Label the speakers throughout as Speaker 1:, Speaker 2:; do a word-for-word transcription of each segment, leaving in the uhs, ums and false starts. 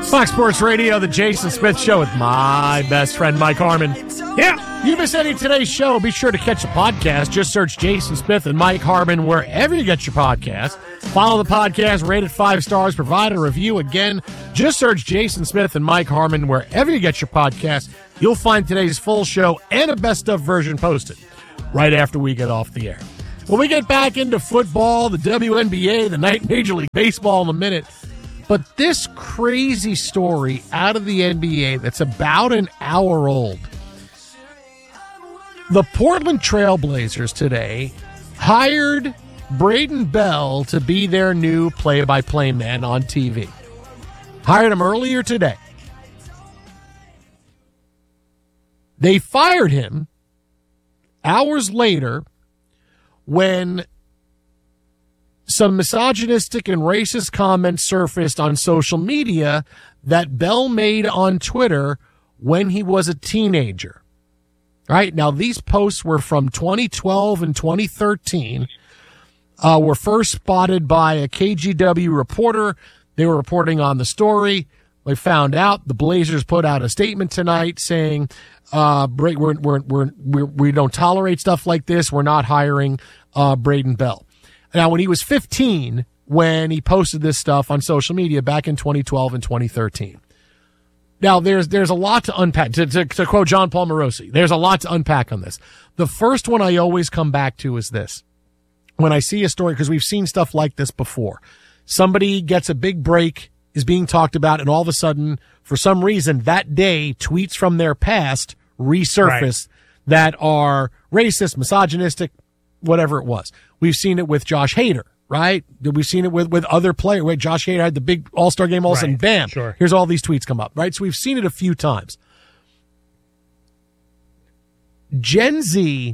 Speaker 1: Fox Sports Radio, the Jason Smith Show with my best friend, Mike Harmon. Yeah, you miss any of today's show, be sure to catch the podcast. Just search Jason Smith and Mike Harmon wherever you get your podcast. Follow the podcast, rate it five stars, provide a review. Again, just search Jason Smith and Mike Harmon wherever you get your podcast. You'll find today's full show and a best-of version posted right after we get off the air. When we get back into football, the W N B A, the night Major League Baseball in a minute, but this crazy story out of the N B A that's about an hour old. The Portland Trail Blazers today hired Braden Bell to be their new play-by-play man on T V. Hired him earlier today. They fired him hours later when some misogynistic and racist comments surfaced on social media that Bell made on Twitter when he was a teenager. All right, now these posts were from twenty twelve and twenty thirteen, uh, were first spotted by a K G W reporter. They were reporting on the story. They found out. The Blazers put out a statement tonight saying, uh, we're, we're, we're, we're, we don't tolerate stuff like this. We're not hiring uh, Braden Bell. Now, when he was fifteen, when he posted this stuff on social media back in twenty twelve and twenty thirteen. Now, there's there's a lot to unpack. To, to, to quote John Paul Morosi, there's a lot to unpack on this. The first one I always come back to is this. When I see a story, because we've seen stuff like this before. Somebody gets a big break, is being talked about, and all of a sudden, for some reason, that day, tweets from their past resurface right. that are racist, misogynistic, whatever it was. We've seen it with Josh Hader, right? We've seen it with, with other players. Wait, Josh Hader had the big all-star game, all of a sudden, bam,
Speaker 2: sure.
Speaker 1: here's all these tweets come up, right? So we've seen it a few times. Gen Z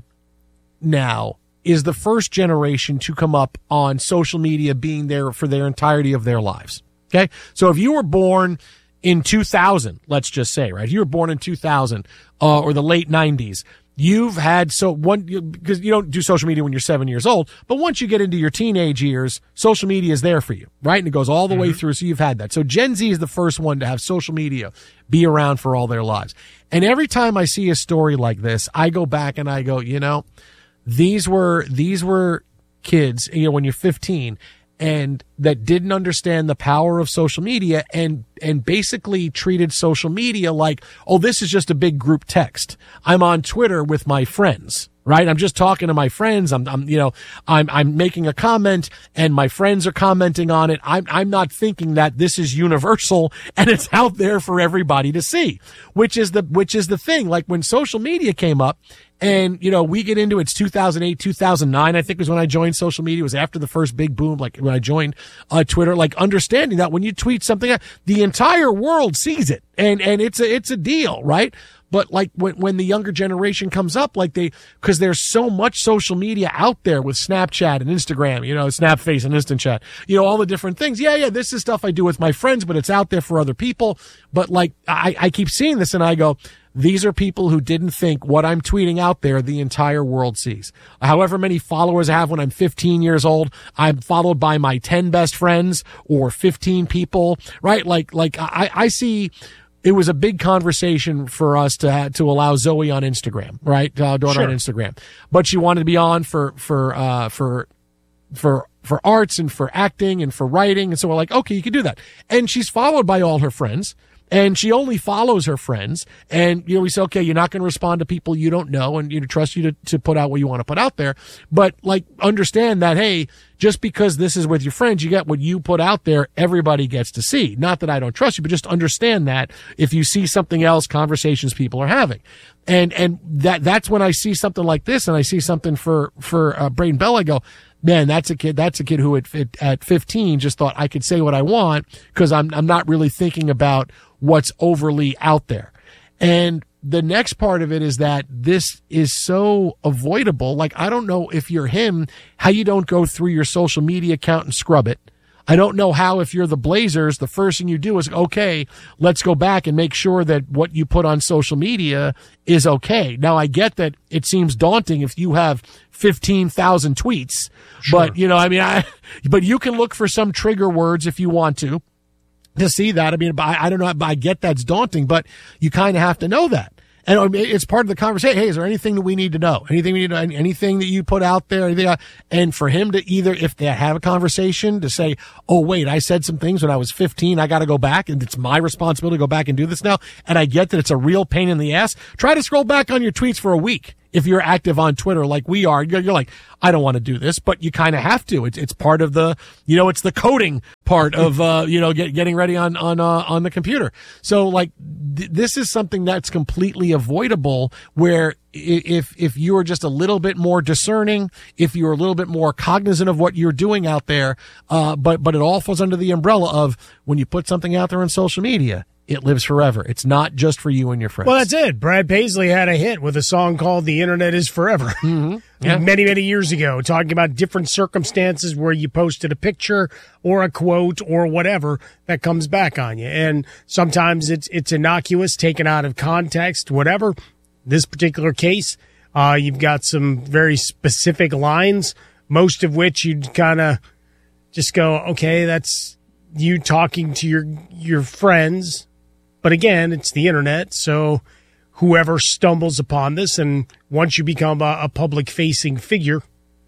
Speaker 1: now is the first generation to come up on social media being there for their entirety of their lives, okay? So if you were born in two thousand, let's just say, right? If you were born in two thousand uh, or the late nineties, you've had so one because you don't do social media when you're seven years old, but once you get into your teenage years, social media is there for you, right? And it goes all the mm-hmm. way through. So you've had that. So Gen Z is the first one to have social media be around for all their lives. And every time I see a story like this, I go back and I go, you know, these were these were kids, you know, when you're fifteen, and that didn't understand the power of social media and and basically treated social media like, oh, this is just a big group text. I'm on Twitter with my friends, right? I'm just talking to my friends. I'm, I'm you know, I'm I'm making a comment and my friends are commenting on it. I'm I'm not thinking that this is universal and it's out there for everybody to see, which is the which is the thing. Like when social media came up, and, you know, we get into it's two thousand eight, two thousand nine, I think was when I joined social media. It was after the first big boom, like when I joined uh, Twitter, like understanding that when you tweet something, the entire world sees it. And, and it's a, it's a deal, right? But like when, when the younger generation comes up, like they, cause there's so much social media out there with Snapchat and Instagram, you know, Snapface and Instant Chat, you know, all the different things. Yeah, yeah, this is stuff I do with my friends, but it's out there for other people. But like, I, I keep seeing this and I go, these are people who didn't think what I'm tweeting out there, the entire world sees. However many followers I have when I'm fifteen years old, I'm followed by my ten best friends or fifteen people, right? Like, like I, I see, it was a big conversation for us to have, to allow Zoe on Instagram, right? Uh, daughter
Speaker 2: sure.
Speaker 1: on Instagram, but she wanted to be on for, for, uh, for, for, for arts and for acting and for writing. And so we're like, okay, you can do that. And she's followed by all her friends. And she only follows her friends. And, you know, we say, okay, you're not going to respond to people you don't know and you know, trust you to, to put out what you want to put out there. But, like, understand that, hey, just because this is with your friends, you get what you put out there, everybody gets to see. Not that I don't trust you, but just understand that if you see something else, conversations people are having. And, and that, that's when I see something like this and I see something for, for, uh, Braden Bell, I go, man, that's a kid, that's a kid who at, at fifteen just thought I could say what I want because I'm, I'm not really thinking about what's overly out there. And the next part of it is that this is so avoidable. Like, I don't know if you're him, how you don't go through your social media account and scrub it. I don't know how, if you're the Blazers, the first thing you do is, okay, let's go back and make sure that what you put on social media is okay. Now, I get that it seems daunting if you have fifteen thousand tweets,
Speaker 2: sure.
Speaker 1: but, you know, I mean, I, but you can look for some trigger words if you want to. to see that. I mean, I, I don't know. I get that's daunting, but you kind of have to know that. And it's part of the conversation. Hey, is there anything that we need to know? Anything we need to know? Anything that you put out there? Anything, and for him to either, if they have a conversation, to say, oh, wait, I said some things when I was fifteen. I got to go back, and it's my responsibility to go back and do this now. And I get that it's a real pain in the ass. Try to scroll back on your tweets for a week. If you're active on Twitter like we are, you're, you're like, I don't want to do this, but you kind of have to. It's it's part of the, you know, it's the coding part of, uh, you know, get, getting ready on on uh, on the computer. So like, th- this is something that's completely avoidable. Where if if you are just a little bit more discerning, if you're a little bit more cognizant of what you're doing out there, uh, but but it all falls under the umbrella of when you put something out there on social media, it lives forever. It's not just for you and your friends.
Speaker 2: Well, that's it. Brad Paisley had a hit with a song called The Internet is Forever.
Speaker 1: Mm-hmm. Yeah.
Speaker 2: Many, many years ago, talking about different circumstances where you posted a picture or a quote or whatever that comes back on you. And sometimes it's it's innocuous, taken out of context, whatever. This particular case, uh, you've got some very specific lines, most of which you'd kind of just go, okay, that's you talking to your your friends. But again, it's the internet, so whoever stumbles upon this, and once you become a, a public-facing figure,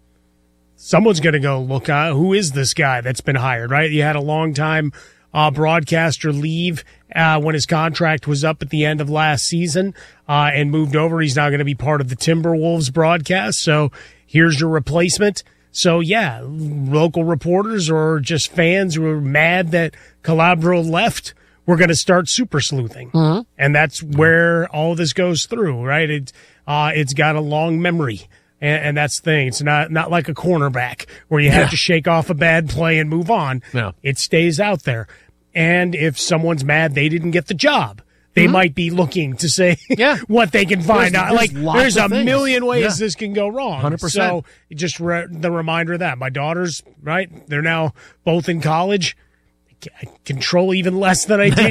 Speaker 2: someone's going to go, look, uh, who is this guy that's been hired, right? You had a long-time uh, broadcaster leave uh, when his contract was up at the end of last season uh, and moved over. He's now going to be part of the Timberwolves broadcast, so here's your replacement. So, yeah, local reporters or just fans who are mad that Calabro left, we're going to start super sleuthing.
Speaker 1: Mm-hmm.
Speaker 2: And that's where all this goes through, right? It, uh, it's got a long memory. And, and that's the thing. It's not, not like a cornerback where you have
Speaker 1: yeah.
Speaker 2: to shake off a bad play and move on.
Speaker 1: No.
Speaker 2: It stays out there. And if someone's mad they didn't get the job, they mm-hmm. might be looking to say
Speaker 1: yeah.
Speaker 2: what they can find
Speaker 1: there's,
Speaker 2: out.
Speaker 1: There's
Speaker 2: Like, there's a
Speaker 1: things.
Speaker 2: million ways
Speaker 1: yeah.
Speaker 2: this can go wrong.
Speaker 1: one hundred percent.
Speaker 2: So just re- the reminder of that. My daughters, right, they're now both in college. I control even less than I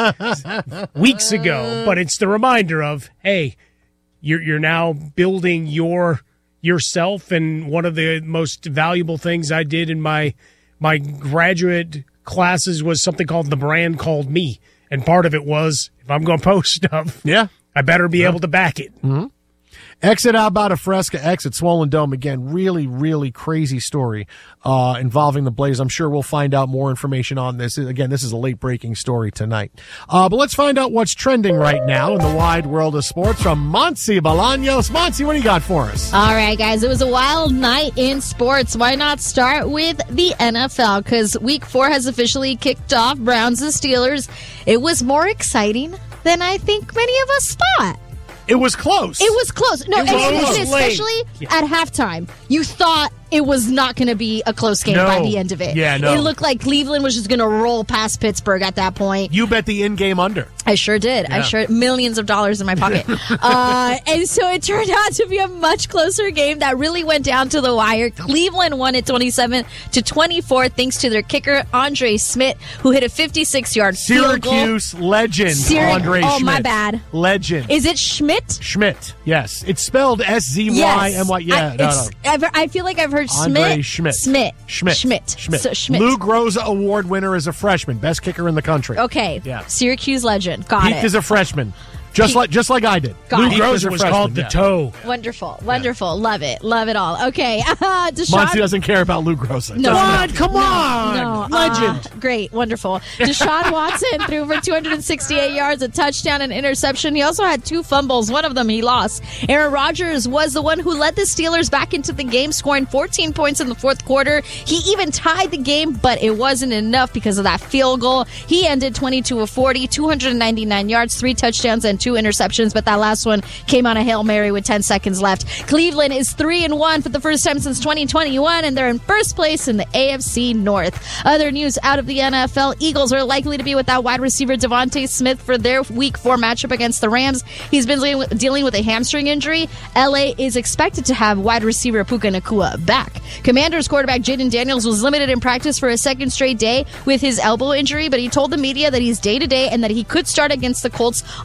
Speaker 2: did weeks ago, but it's the reminder of, hey, you're you're now building your yourself. And one of the most valuable things I did in my my graduate classes was something called The Brand Called Me, and part of it was if I'm going to post stuff,
Speaker 1: yeah,
Speaker 2: I better be
Speaker 1: yeah.
Speaker 2: able to back it.
Speaker 1: Mm-hmm. Exit Alberta Fresca, exit Swollen Dome. Again, really, really crazy story uh, involving the Blaze. I'm sure we'll find out more information on this. Again, this is a late-breaking story tonight. Uh, but let's find out what's trending right now in the wide world of sports from Monse Bolaños. Monse, what do you got for us?
Speaker 3: All right, guys. It was a wild night in sports. Why not start with the N F L? Because week four has officially kicked off. Browns and Steelers. It was more exciting than I think many of us thought.
Speaker 1: It was close.
Speaker 3: It was close. No,
Speaker 2: It
Speaker 3: and,
Speaker 2: was
Speaker 3: and
Speaker 2: late.
Speaker 3: especially
Speaker 2: Yeah.
Speaker 3: at halftime. You thought it was not going to be a close game
Speaker 1: No.
Speaker 3: by the end of it.
Speaker 1: Yeah, no.
Speaker 3: It looked like Cleveland was just going to roll past Pittsburgh at that point.
Speaker 1: You bet the in-game under.
Speaker 3: I sure did.
Speaker 1: Yeah.
Speaker 3: I sure millions of dollars in my pocket. uh, and so it turned out to be a much closer game that really went down to the wire. Cleveland won it twenty-seven to twenty-four thanks to their kicker Andre Schmidt, who hit a fifty-six yard field goal.
Speaker 1: Syracuse legend,
Speaker 3: Syrac-
Speaker 1: Andre
Speaker 3: oh,
Speaker 1: Schmidt.
Speaker 3: my bad.
Speaker 1: Legend.
Speaker 3: Is it Schmidt?
Speaker 1: Schmidt, yes. It's spelled S Z Y M Y.
Speaker 3: Yes.
Speaker 1: Yeah,
Speaker 3: I,
Speaker 1: no,
Speaker 3: it's,
Speaker 1: no.
Speaker 3: I've, I feel like I've heard
Speaker 1: Andre
Speaker 3: Schmidt.
Speaker 1: Schmidt.
Speaker 3: Schmidt.
Speaker 1: Schmidt.
Speaker 3: Schmidt.
Speaker 1: Schmidt.
Speaker 3: So, Schmidt.
Speaker 1: Lou Groza Award winner as a freshman. Best kicker in the country.
Speaker 3: Okay.
Speaker 1: Yeah.
Speaker 3: Syracuse legend. Got
Speaker 1: Peaked
Speaker 3: it.
Speaker 1: as a freshman. Just
Speaker 3: He-
Speaker 1: like just like I did.
Speaker 3: Got
Speaker 1: Lou
Speaker 3: it.
Speaker 2: Pete
Speaker 1: Groza
Speaker 2: Groza was
Speaker 1: freshman,
Speaker 2: called the
Speaker 1: yeah.
Speaker 2: toe.
Speaker 3: Wonderful. Wonderful. Love it. Love it all. Okay. Uh,
Speaker 1: Monty
Speaker 3: Deshaun.
Speaker 1: doesn't care about Lou Groza.
Speaker 3: No.
Speaker 1: Doesn't.
Speaker 2: Come on,
Speaker 3: No,
Speaker 2: legend.
Speaker 3: uh, great, wonderful. Deshaun Watson threw for two hundred sixty-eight yards, a touchdown, and interception. He also had two fumbles. One of them he lost. Aaron Rodgers was the one who led the Steelers back into the game, scoring fourteen points in the fourth quarter. He even tied the game, but it wasn't enough because of that field goal. He ended twenty-two of forty, two hundred ninety-nine yards, three touchdowns, and two interceptions, but that last one came on a Hail Mary with ten seconds left. Cleveland is three and one for the first time since twenty twenty-one, and they're in first place in the A F C North. Other news out of the N F L, Eagles are likely to be without wide receiver Devontae Smith for their week four matchup against the Rams. He's been dealing with, dealing with a hamstring injury. L A is expected to have wide receiver Puka Nacua back. Commanders quarterback Jaden Daniels was limited in practice for a second straight day with his elbow injury, but he told the media that he's day-to-day and that he could start against the Colts on Sunday.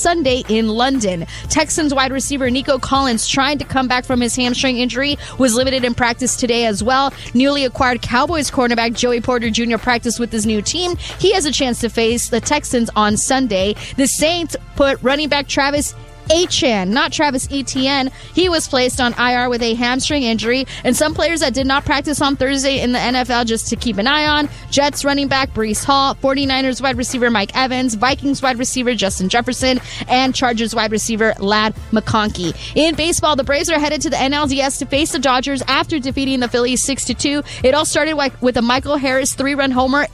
Speaker 3: Sunday in London. Texans wide receiver Nico Collins, trying to come back from his hamstring injury, was limited in practice today as well. Newly acquired Cowboys cornerback Joey Porter Junior practiced with his new team. He has a chance to face the Texans on Sunday. The Saints put running back Travis Etienne, not Travis Etienne. He was placed on I R with a hamstring injury. And some players that did not practice on Thursday in the N F L just to keep an eye on: Jets running back Breece Hall, 49ers wide receiver Mike Evans, Vikings wide receiver Justin Jefferson, and Chargers wide receiver Ladd McConkey. In baseball, the Braves are headed to the N L D S to face the Dodgers after defeating the Phillies six to two. It all started with a Michael Harris three-run homer